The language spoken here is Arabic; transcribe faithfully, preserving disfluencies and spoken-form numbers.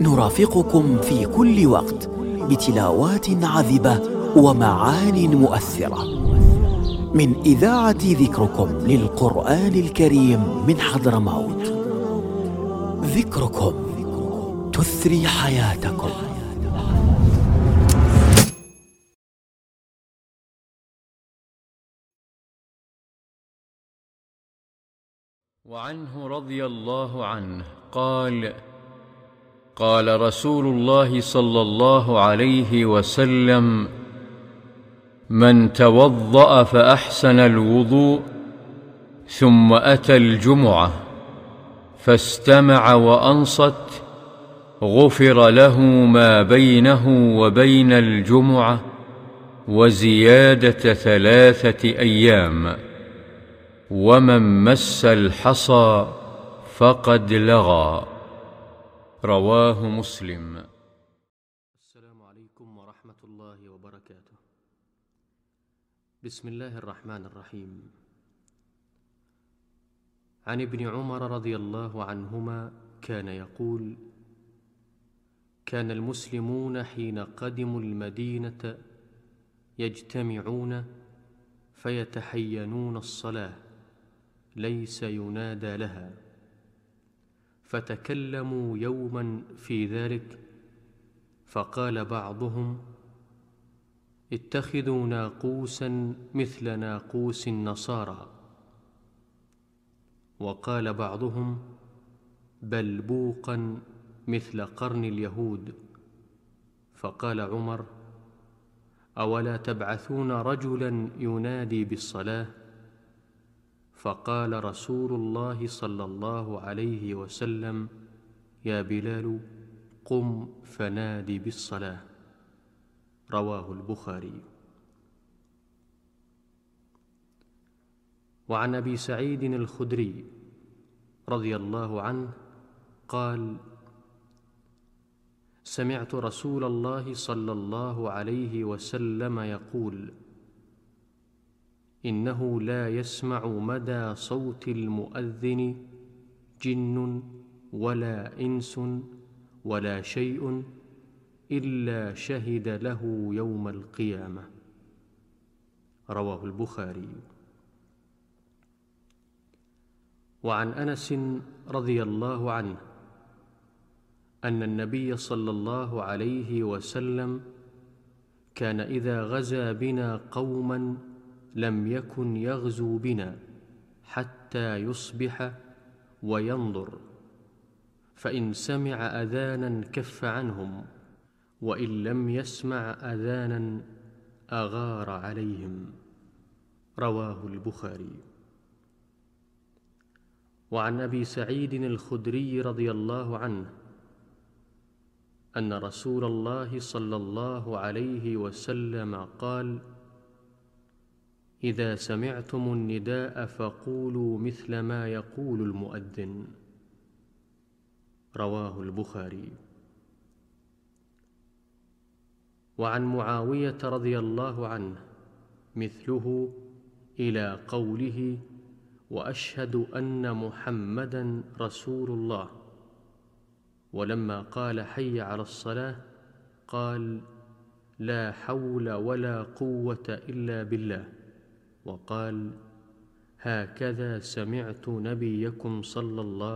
نرافقكم في كل وقت بتلاوات عذبة ومعان مؤثرة من إذاعة ذكركم للقرآن الكريم من حضرموت. ذكركم تثري حياتكم. وعنه رضي الله عنه قال: قال رسول الله صلى الله عليه وسلم: من توضأ فأحسن الوضوء ثم أتى الجمعة فاستمع وأنصت غفر له ما بينه وبين الجمعة وزيادة ثلاثة أيام، ومن مس الحصى فقد لغى. رواه مسلم. السلام عليكم ورحمة الله وبركاته. بسم الله الرحمن الرحيم. عن ابن عمر رضي الله عنهما كان يقول: كان المسلمون حين قدموا المدينة يجتمعون فيتحينون الصلاة ليس ينادى لها، فتكلموا يوما في ذلك، فقال بعضهم: اتخذوا ناقوسا مثل ناقوس النصارى، وقال بعضهم: بل بوقا مثل قرن اليهود، فقال عمر: أولا تبعثون رجلا ينادي بالصلاة؟ فقال رسول الله صلى الله عليه وسلم: يا بلال قم فنادي بالصلاة. رواه البخاري. وعن أبي سعيد الخدري رضي الله عنه قال: سمعت رسول الله صلى الله عليه وسلم يقول: إنه لا يسمع مدى صوت المؤذن جن ولا إنس ولا شيء إلا شهد له يوم القيامة. رواه البخاري. وعن أنس رضي الله عنه أن النبي صلى الله عليه وسلم كان إذا غزا بنا قوما لم يكن يغزو بنا حتى يصبح وينظر، فإن سمع أذانا كف عنهم، وإن لم يسمع أذانا أغار عليهم. رواه البخاري. وعن أبي سعيد الخدري رضي الله عنه أن رسول الله صلى الله عليه وسلم قال: إذا سمعتم النداء فقولوا مثل ما يقول المؤذن. رواه البخاري. وعن معاوية رضي الله عنه مثله إلى قوله: وأشهد أن محمدًا رسول الله. ولما قال حي على الصلاة قال: لا حول ولا قوة إلا بالله. وقال: هكذا سمعت نبيكم صلى الله